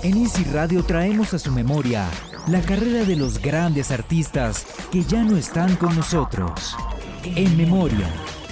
En Easy Radio traemos a su memoria la carrera de los grandes artistas que ya no están con nosotros. En memoria.